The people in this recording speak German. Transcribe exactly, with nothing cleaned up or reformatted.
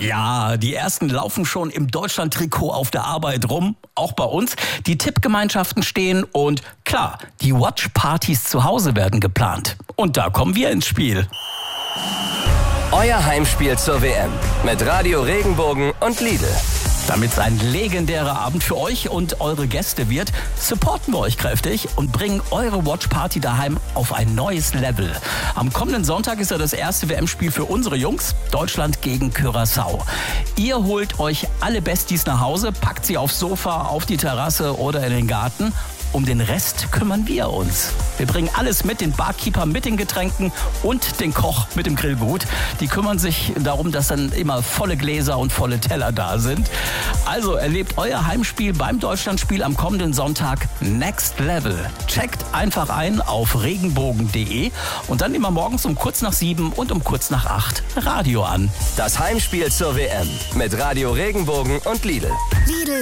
Ja, die ersten laufen schon im Deutschland-Trikot auf der Arbeit rum, auch bei uns. Die Tippgemeinschaften stehen und klar, die Watch-Partys zu Hause werden geplant. Und da kommen wir ins Spiel. Euer Heimspiel zur W M mit Radio Regenbogen und Lidl. Damit es ein legendärer Abend für euch und eure Gäste wird, supporten wir euch kräftig und bringen eure Watch-Party daheim auf ein neues Level. Am kommenden Sonntag ist ja das erste W M-Spiel für unsere Jungs, Deutschland gegen Curaçao. Ihr holt euch alle Besties nach Hause, packt sie aufs Sofa, auf die Terrasse oder in den Garten. Um den Rest kümmern wir uns. Wir bringen alles mit, den Barkeeper mit den Getränken und den Koch mit dem Grillgut. Die kümmern sich darum, dass dann immer volle Gläser und volle Teller da sind. Also erlebt euer Heimspiel beim Deutschlandspiel am kommenden Sonntag Next Level. Checkt einfach ein auf regenbogen punkt de und dann immer morgens um kurz nach sieben und um kurz nach acht Radio an. Das Heimspiel zur W M mit Radio Regenbogen und Lidl. Lidl.